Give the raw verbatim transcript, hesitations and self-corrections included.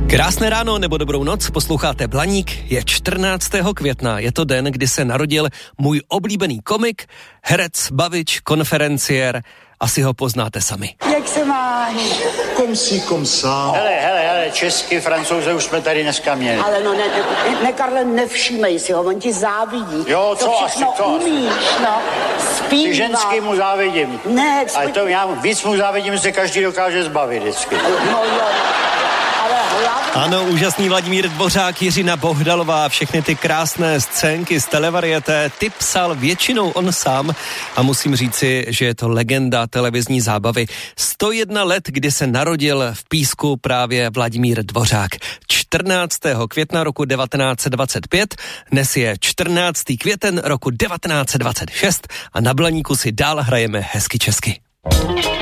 Krásné ráno nebo dobrou noc, posloucháte Blaník, je čtrnáctého května, je to den, kdy se narodil můj oblíbený komik, herec, bavič, konferenciér, asi ho poznáte sami. Jak se máš? Komsi, komsa. Hele, hele, hele, česky, Francouze už jsme tady dneska měli. Ale no ne, ne, ne Karle, nevšímej si ho, on ti závidí. Jo, co to asi, všechno co umíš, no, zpívá. Ty ženský mu závidím. Ne, ale to já víc mu závidím, že se každý dokáže zbavit vždycky. No jo, ale hlavně... Ano, úžasný Vladimír Dvořák, Jiřina Bohdalová, všechny ty krásné scénky z televarieté, ty psal většinou on sám a musím říci, že je to legenda televizní zábavy. sto jedna let, kdy se narodil v Písku právě Vladimír Dvořák. čtrnáctého května roku devatenáct set dvacet pět, dnes je čtrnáctého květen roku devatenáct set dvacet šest a na Blaníku si dál hrajeme hezky česky.